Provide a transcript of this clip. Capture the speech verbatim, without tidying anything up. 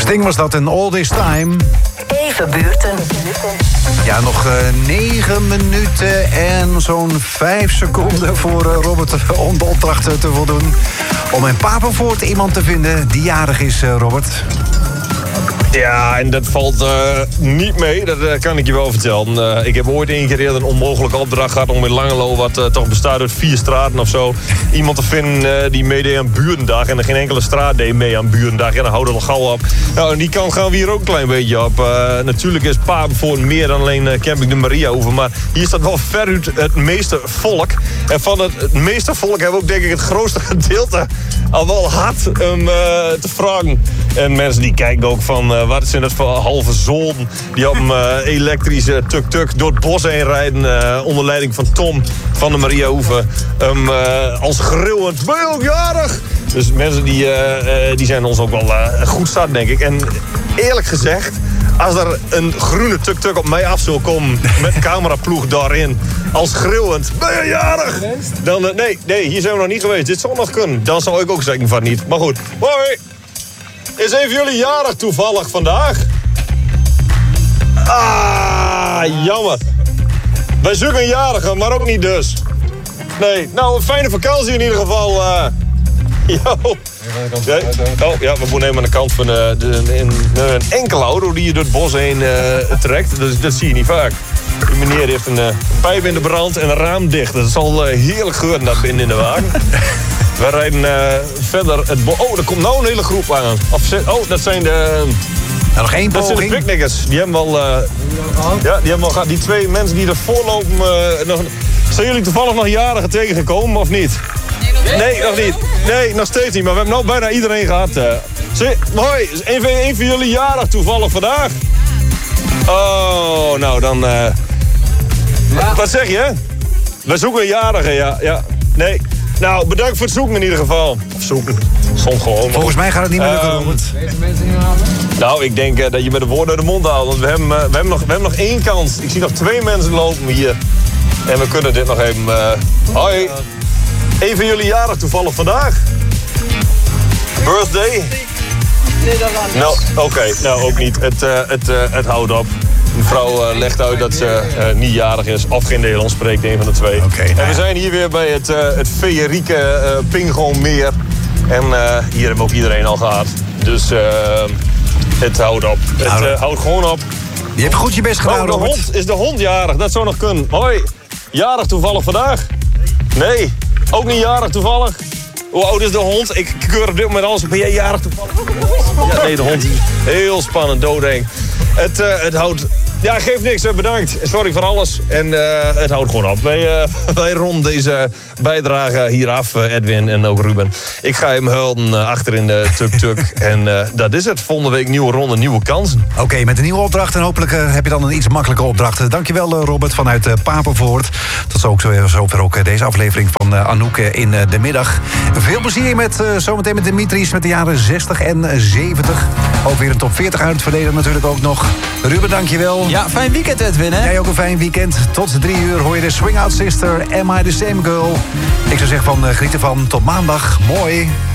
Sting was dat in All This Time. Even buurten. Ja, nog uh, negen minuten en zo'n vijf seconden voor uh, Robert om de opdracht te voldoen. Om in Papenvoort iemand te vinden die jarig is, uh, Robert. Ja, en dat valt uh, niet mee, dat uh, kan ik je wel vertellen. Uh, ik heb ooit één keer eerder een onmogelijke opdracht gehad om in Langelo, wat uh, toch bestaat uit vier straten of zo, iemand te vinden uh, die meedeed aan Burendag. En er geen enkele straat deed mee aan Burendag. En dan houden we al gauw op. Nou, en die kant gaan we hier ook een klein beetje op. Uh, natuurlijk is Papenvoort meer dan alleen uh, Camping de Maria over. Maar hier staat wel veruit het meeste volk. En van het, het meeste volk hebben we ook denk ik het grootste gedeelte al wel hard om uh, te vragen. En mensen die kijken ook van, uh, wat zijn dat voor halve zolen die op een uh, elektrische tuk-tuk door het bos heen rijden. Uh, onder leiding van Tom van de Maria Hoeve. Um, uh, als schreeuwend, ben je ook jarig? Dus mensen die, uh, uh, die zijn ons ook wel uh, goed staat, denk ik. En eerlijk gezegd, als er een groene tuk-tuk op mij af zou komen met cameraploeg daarin, als schreeuwend, ben je jarig? Dan, uh, nee, nee, hier zijn we nog niet geweest. Dit zou nog kunnen. Dan zou ik ook zeggen van niet. Maar goed, hoi! Is even jullie jarig toevallig vandaag? Ah, jammer. Wij zoeken een jarige, maar ook niet dus. Nee, nou, een fijne vakantie in ieder geval. Uh, yo. Nee. Oh ja, we moeten even aan de kant van de, de, de, een, een enkele auto die je door het bos heen uh, trekt. Dat, dat zie je niet vaak. Die meneer heeft een uh, pijp in de brand en een raam dicht. Dat zal uh, heerlijk geuren dat binnen in de wagen. We rijden uh, verder het bo- Oh, er komt nou een hele groep aan. Of, oh, dat zijn de... Nou, nog één dat poging. zijn de picknickers. Die hebben wel... Uh, ja, die hebben wel gehad. Die twee mensen die ervoor lopen... Uh, nog, zijn jullie toevallig nog jarigen tegengekomen of niet? Nee, nog, nee, nog niet. Nee, nog steeds niet. Maar we hebben nou bijna iedereen gehad. Uh. Zie, hoi, is een, een van jullie jarig toevallig vandaag? Oh, nou dan... Uh, ja. Wat zeg je? We zoeken een jarige, ja. ja. Nee. Nou, bedankt voor het zoeken in ieder geval. Of zoeken. Soms gewoon. Volgens mij gaat het niet meer lukken, Robert. Deze mensen inhalen? Nou, ik denk uh, dat je met de woorden uit de mond haalt. Want we hebben, uh, we, hebben nog, we hebben nog één kans. Ik zie nog twee mensen lopen hier. En we kunnen dit nog even... Uh, hoi. Een van jullie jarig toevallig vandaag? Birthday? Nee, dat was Nou, oké. Okay. Nou, ook niet. Het, uh, het, uh, het houdt op. Mevrouw uh, legt uit dat ze uh, niet jarig is of geen Nederlands spreekt, een van de twee. Okay, en nou we ja. zijn hier weer bij het, uh, het feerieke uh, Pingoonmeer. En uh, hier hebben we ook iedereen al gehad. Dus uh, het houdt op. Nou, het uh, houdt gewoon op. Je hebt goed je best gedaan, Oh, de Robert. hond. Is de hond jarig? Dat zou nog kunnen. Hoi. Jarig toevallig vandaag? Nee. Ook niet jarig toevallig? Hoe oud is de hond? Ik keur op dit moment alles. Ben jij jarig toevallig? Ja, nee, de hond. Heel spannend, doodeng. Het, uh, het houdt... Ja, geeft niks. Bedankt. Sorry voor alles. En uh, het houdt gewoon op. Wij, uh, wij ronden deze bijdrage hier af, uh, Edwin en ook Ruben. Ik ga hem huilen uh, achter in de tuk-tuk. En uh, dat is het. Volgende week nieuwe ronde, nieuwe kansen. Oké, okay, met een nieuwe opdracht en hopelijk uh, heb je dan een iets makkelijke opdracht. Dankjewel uh, Robert vanuit uh, Papenvoort. Tot zo ook zo, zover ook uh, deze aflevering van uh, Anouk uh, in uh, de middag. Veel plezier met uh, zometeen met Dimitris met de jaren zestig en zeventig. Ook weer een top veertig uit het verleden natuurlijk ook nog. Ruben, dankjewel. Ja, fijn weekend Edwin, hè? Jij ook een fijn weekend. Tot drie uur hoor je de Swing Out Sister, Am I the Same Girl. Ik zou zeggen van uh, geniet ervan. Tot maandag. Mooi.